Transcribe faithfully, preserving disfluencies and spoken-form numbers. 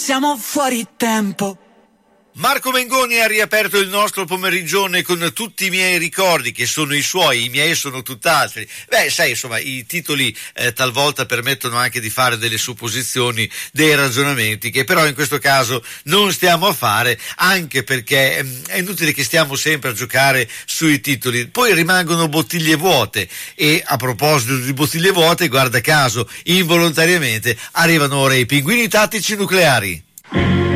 siamo fuori tempo. Marco Mengoni ha riaperto il nostro pomerigione con tutti i miei ricordi, che sono i suoi, i miei sono tutt'altri. Beh, sai, insomma, i titoli eh, talvolta permettono anche di fare delle supposizioni, dei ragionamenti, che però in questo caso non stiamo a fare, anche perché ehm, è inutile che stiamo sempre a giocare sui titoli, poi rimangono bottiglie vuote. E a proposito di bottiglie vuote, guarda caso, involontariamente arrivano ora i pinguini tattici nucleari.